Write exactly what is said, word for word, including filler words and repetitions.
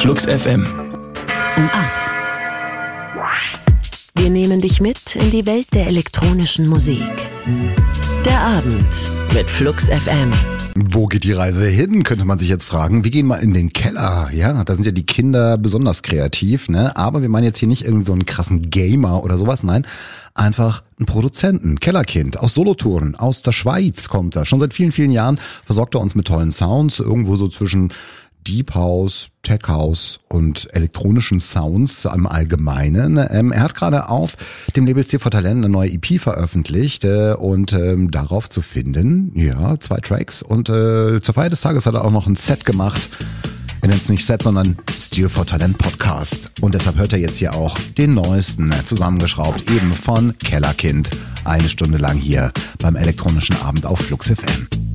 Flux F M. Um acht. Wir nehmen dich mit in die Welt der elektronischen Musik. Der Abend mit Flux F M. Wo geht die Reise hin, könnte man sich jetzt fragen. Wir gehen mal in den Keller. Ja, da sind ja die Kinder besonders kreativ, ne? Aber wir meinen jetzt hier nicht irgend so einen krassen Gamer oder sowas. Nein, einfach einen Produzenten. Kellerkind aus Solothurn, aus der Schweiz kommt er. Schon seit vielen, vielen Jahren versorgt er uns mit tollen Sounds. Irgendwo so zwischen Deep House, Tech House und elektronischen Sounds im Allgemeinen. Ähm, er hat gerade auf dem Label C vier Talent eine neue E P veröffentlicht äh, und ähm, darauf zu finden, ja, zwei Tracks. Und äh, zur Feier des Tages hat er auch noch ein Set gemacht. Wir nennen es nicht Set, sondern Steel for Talent Podcast. Und deshalb hört er jetzt hier auch den neuesten, zusammengeschraubt, eben von Kellerkind. Eine Stunde lang hier beim elektronischen Abend auf Flux F M.